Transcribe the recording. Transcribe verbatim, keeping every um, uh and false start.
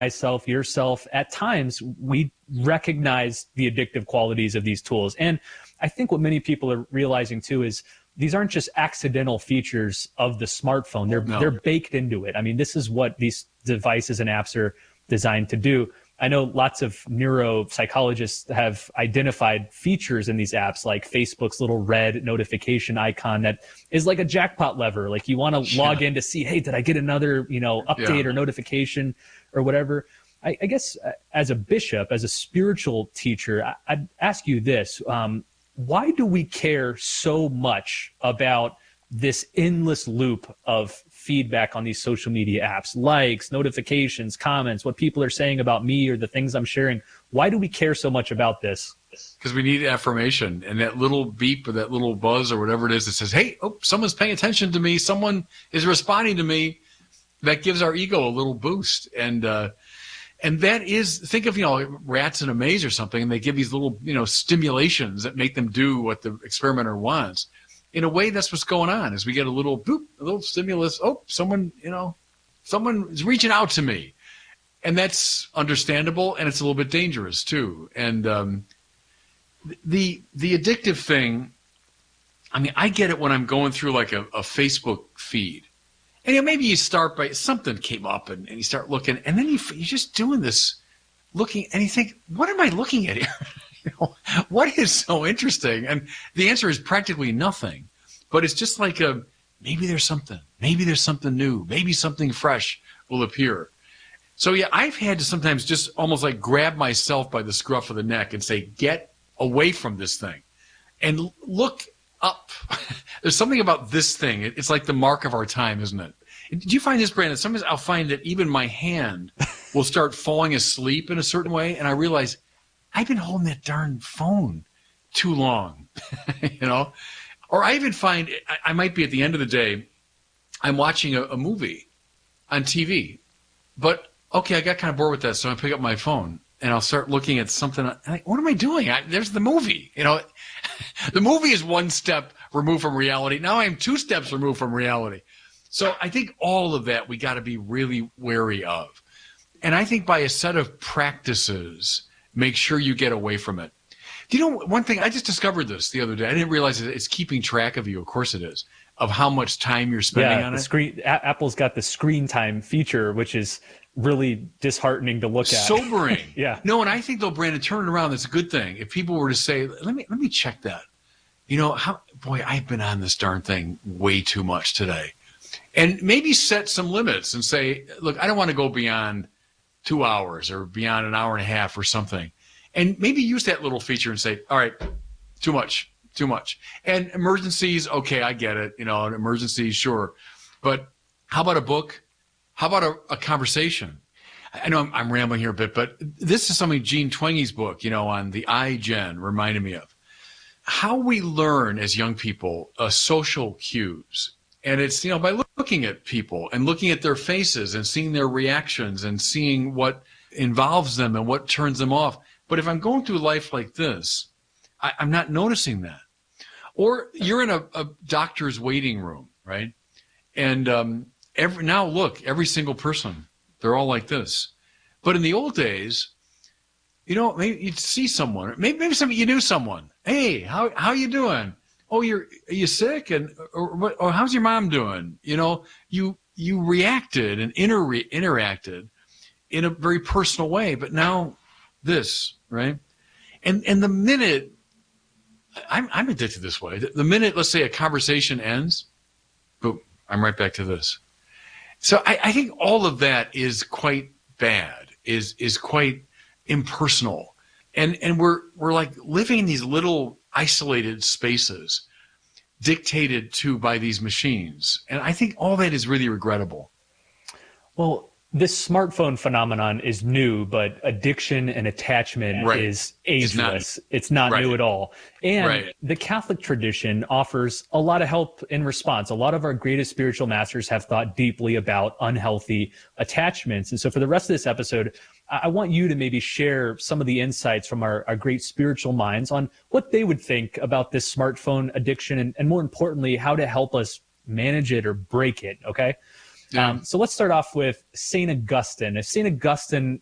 myself, yourself, at times we recognize the addictive qualities of these tools. And I think what many people are realizing too is these aren't just accidental features of the smartphone. They're No. they're baked into it. I mean, this is what these devices and apps are designed to do. I know lots of neuropsychologists have identified features in these apps, like Facebook's little red notification icon that is like a jackpot lever. Like you want to Yeah. log in to see, hey, did I get another, you know, update Yeah. or notification or whatever. I, I guess uh, as a bishop, as a spiritual teacher, I, I'd ask you this. Um, why do we care so much about this endless loop of feedback on these social media apps, likes, notifications, comments, what people are saying about me or the things I'm sharing? Why do we care so much about this? Because we need affirmation, and that little beep or that little buzz or whatever it is that says, hey, oh, someone's paying attention to me. Someone is responding to me. That gives our ego a little boost. And, uh, and that is, think of, you know, rats in a maze or something, and they give these little, you know, stimulations that make them do what the experimenter wants. In a way, that's what's going on, is we get a little boop, a little stimulus. Oh, someone, you know, someone is reaching out to me. And that's understandable, and it's a little bit dangerous too. And um, the the addictive thing, I mean, I get it when I'm going through like a, a Facebook feed. And you know, maybe you start by, something came up, and, and you start looking, and then you, you're just doing this, looking, and you think, what am I looking at here? You know, what is so interesting? And the answer is practically nothing. But it's just like a, maybe there's something. Maybe there's something new. Maybe something fresh will appear. So yeah, I've had to sometimes just almost like grab myself by the scruff of the neck and say, get away from this thing and look up. There's something about this thing. It's like the mark of our time, isn't it? Did you find this, Brandon? Sometimes I'll find that even my hand will start falling asleep in a certain way, and I realize I've been holding that darn phone too long, you know? Or I even find, I, I might be at the end of the day, I'm watching a, a movie on T V, but okay, I got kind of bored with that, so I pick up my phone and I'll start looking at something. I'm like, what am I doing? I, there's the movie, you know? The movie is one step removed from reality. Now I'm two steps removed from reality. So I think all of that we got to be really wary of. And I think by a set of practices, make sure you get away from it. Do you know one thing? I just discovered this the other day. I didn't realize it. It's keeping track of you. Of course it is, of how much time you're spending yeah, on the it. Screen, a- Apple's got the screen time feature, which is really disheartening to look at. Sobering. Yeah. No, and I think though, Brandon, turn it around. That's a good thing. If people were to say, let me let me check that. You know, how boy, I've been on this darn thing way too much today. And maybe set some limits and say, look, I don't want to go beyond two hours or beyond an hour and a half or something. And maybe use that little feature and say, all right, too much, too much. And emergencies, okay, I get it. You know, an emergency, sure. But how about a book? How about a, a conversation? I know I'm, I'm rambling here a bit, but this is something Jean Twenge's book, you know, on the iGen reminded me of. How we learn as young people uh, social cues. And it's, you know, by looking at people and looking at their faces and seeing their reactions and seeing what involves them and what turns them off. But if I'm going through life like this, I, I'm not noticing that. Or you're in a, a doctor's waiting room, right? And um, every now look, every single person, they're all like this. But in the old days, you know, maybe you'd see someone, maybe maybe some you knew someone. Hey, how how you doing? Oh, you're are you sick? And or, or how's your mom doing? You know, you you reacted and inter interacted in a very personal way. But now this, right? And and the minute I'm I'm addicted this way. The minute, let's say, a conversation ends, boom, I'm right back to this. So I, I think all of that is quite bad, is is quite impersonal. And and we're we're like living in these little isolated spaces dictated to by these machines. And I think all that is really regrettable. Well, this smartphone phenomenon is new, but addiction and attachment right. is ageless. It's not, it's not right. new at all. And right. the Catholic tradition offers a lot of help in response. A lot of our greatest spiritual masters have thought deeply about unhealthy attachments. And so for the rest of this episode, I want you to maybe share some of the insights from our, our great spiritual minds on what they would think about this smartphone addiction and, and more importantly, how to help us manage it or break it, okay? Yeah. Um, so let's start off with Saint Augustine. If Saint Augustine